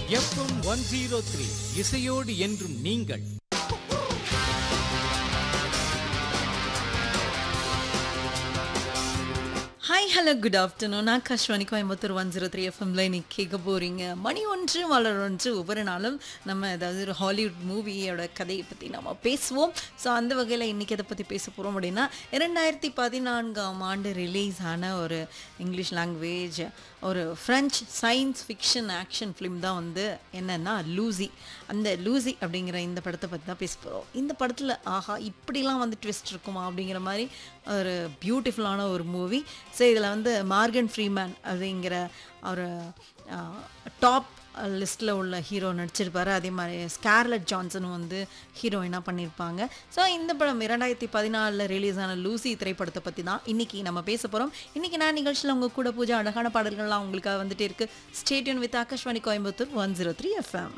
FM 103 இசையோடு என்றும் நீங்கள். Hi hello good afternoon. Akashvani Coimbatore 103 எஃப்எம்ல இன்னைக்கு கேட்க போகிறீங்க மணி ஒன்று மலர் ஒன்று. ஒவ்வொரு நாளும் நம்ம ஏதாவது ஒரு ஹாலிவுட் மூவியோட கதையை பற்றி நம்ம பேசுவோம். ஸோ அந்த வகையில் இன்றைக்கி எதை பற்றி பேச போகிறோம் அப்படின்னா 2014 ரிலீஸ் ஆன ஒரு இங்கிலீஷ் லாங்குவேஜ் ஒரு French science fiction action film தான் வந்து என்னென்னா லூசி. அந்த லூசி அப்படிங்கிற இந்த படத்தை பற்றி தான் பேச போகிறோம். இந்த படத்தில் ஆஹா இப்படிலாம் வந்து ட்விஸ்ட் இருக்குமா அப்படிங்கிற மாதிரி ஒரு பியூட்டிஃபுல்லான ஒரு மூவி. ஸோ இதில் வந்து மார்கன் ஃப்ரீமேன் அப்படிங்கிற ஒரு டாப் லிஸ்ட்டில் உள்ள ஹீரோ நடிச்சிருப்பார். அதே மாதிரி ஸ்கார்லெட் ஜான்சனும் வந்து ஹீரோயினாக பண்ணியிருப்பாங்க. ஸோ இந்த படம் 2014 ரிலீஸ் ஆன லூசி திரைப்படத்தை பற்றி தான் இன்றைக்கி நம்ம பேச போகிறோம். இன்றைக்கி நான் நிகழ்ச்சியில் உங்கள் கூட பூஜா அழகான பாடல்கள்லாம் உங்களுக்காக வந்துட்டு இருக்குது. Stay tune with Akashvani Coimbatore 103 FM.